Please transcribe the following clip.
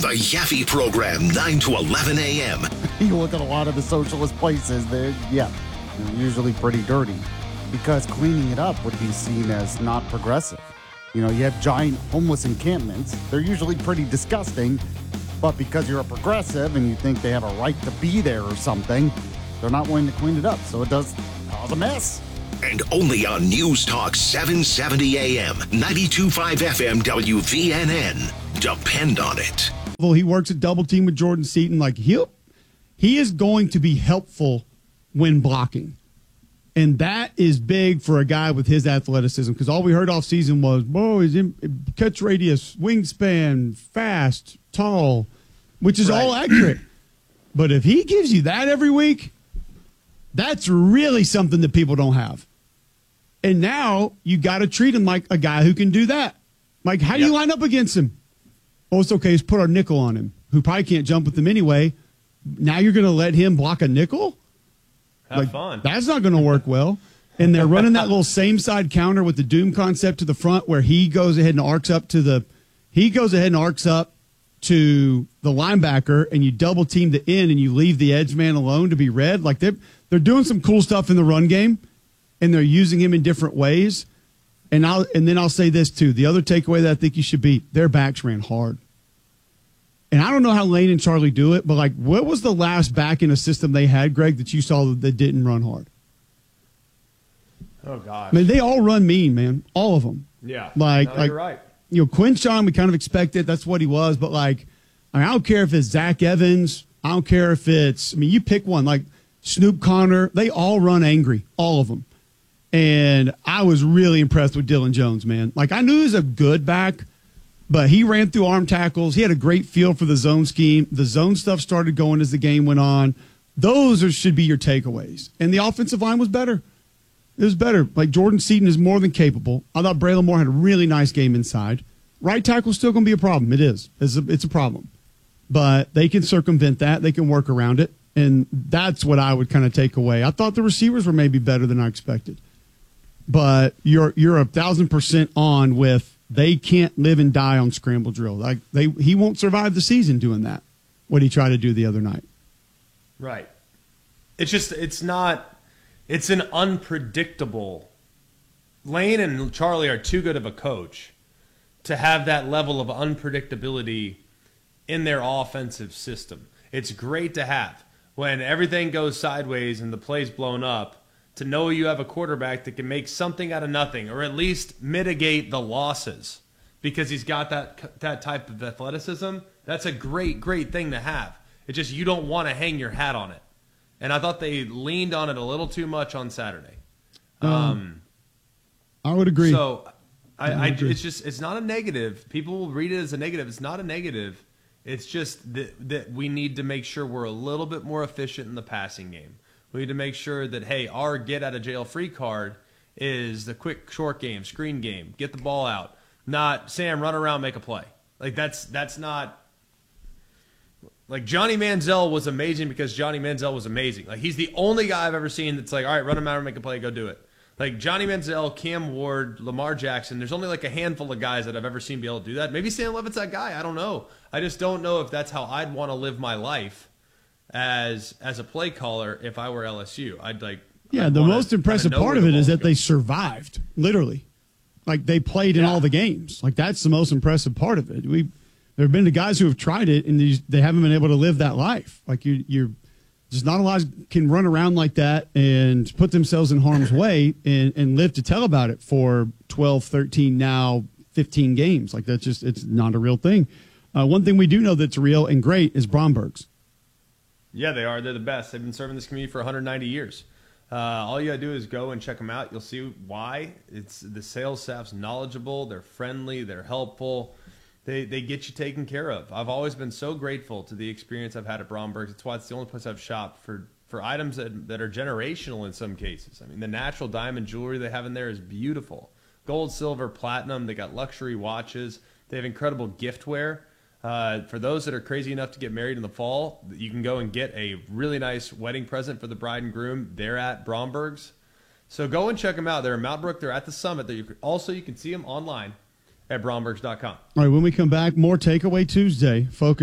The Yaffe Program, 9 to 11 a.m. You look at a lot of the socialist places, they're usually pretty dirty because cleaning it up would be seen as not progressive. You know, you have giant homeless encampments. They're usually pretty disgusting, but because you're a progressive and you think they have a right to be there or something, they're not willing to clean it up. So it does cause a mess. And only on News Talk 770 AM, 92.5 FM WVNN. Depend on it. He works a double team with Jordan Seaton. Like he is going to be helpful when blocking. And that is big for a guy with his athleticism because all we heard all season was, he's in catch radius, wingspan, fast, tall, which is all accurate. But if he gives you that every week, that's really something that people don't have. And now you got to treat him like a guy who can do that. Like, how do you line up against him? Oh, it's okay. Just put our nickel on him, who probably can't jump with him anyway. Now you're going to let him block a nickel? Have fun. That's not going to work well. And they're running that little same side counter with the Doom concept to the front where he goes ahead and arcs up to the linebacker and you double team the end and you leave the edge man alone to be read. Like they're doing some cool stuff in the run game and they're using him in different ways. And then I'll say this too. The other takeaway that I think you should be, their backs ran hard. And I don't know how Lane and Charlie do it, but like, what was the last back in a system they had, Greg, that you saw that didn't run hard? Oh gosh. I mean, they all run mean, man. All of them. Yeah. You're right. You know, Quinshawn, we kind of expected. That's what he was. But like, I don't care if it's Zach Evans. I don't care if it's, you pick one, like Snoop Connor. They all run angry, all of them. And I was really impressed with Dylan Jones, man. Like, I knew he was a good back, but he ran through arm tackles. He had a great feel for the zone scheme. The zone stuff started going as the game went on. Should be your takeaways. And the offensive line was better. It was better. Like, Jordan Seaton is more than capable. I thought Braylon Moore had a really nice game inside. Right tackle's still going to be a problem. It is. It's a problem. But they can circumvent that. They can work around it. And that's what I would kind of take away. I thought the receivers were maybe better than I expected. But you're 1,000% on with they can't live and die on scramble drill. Like he won't survive the season doing that, what he tried to do the other night. Right. It's an unpredictable. Lane and Charlie are too good of a coach to have that level of unpredictability in their offensive system. It's great to have when everything goes sideways and the play's blown up, to know you have a quarterback that can make something out of nothing or at least mitigate the losses because he's got that type of athleticism. That's a great, great thing to have. It's just you don't want to hang your hat on it. And I thought they leaned on it a little too much on Saturday. I would agree. So it's not a negative. People will read it as a negative. It's not a negative. It's just that we need to make sure we're a little bit more efficient in the passing game. We need to make sure that, hey, our get-out-of-jail-free card is the quick, short game, screen game, get the ball out, not, Sam, run around, make a play. Like, that's not – like, Johnny Manziel was amazing because Johnny Manziel was amazing. Like, he's the only guy I've ever seen that's like, all right, run him out and make a play, go do it. Like, Johnny Manziel, Cam Ward, Lamar Jackson, there's only like a handful of guys that I've ever seen be able to do that. Maybe Sam Levitt's that guy. I don't know. I just don't know if that's how I'd want to live my life. As a play caller, if I were LSU, the most impressive part of it is that they survived, literally. Like, they played in all the games. Like, that's the most impressive part of it. There have been the guys who have tried it, and they haven't been able to live that life. Like, you're just not a lot can run around like that and put themselves in harm's way and live to tell about it for 12, 13, now 15 games. Like, it's not a real thing. One thing we do know that's real and great is Bromberg's. Yeah, they are. They're the best. They've been serving this community for 190 years. All you got to do is go and check them out. You'll see why. It's the sales staff's knowledgeable. They're friendly. They're helpful. They get you taken care of. I've always been so grateful to the experience I've had at Bromberg's. It's why it's the only place I've shopped for items that are generational in some cases. I mean, the natural diamond jewelry they have in there is beautiful. Gold, silver, platinum. They got luxury watches. They have incredible giftware. For those that are crazy enough to get married in the fall, you can go and get a really nice wedding present for the bride and groom. They're at Bromberg's. So go and check them out. They're in Mount Brook. They're at the Summit. You can see them online at brombergs.com. All right, when we come back, more Takeaway Tuesday. Focus.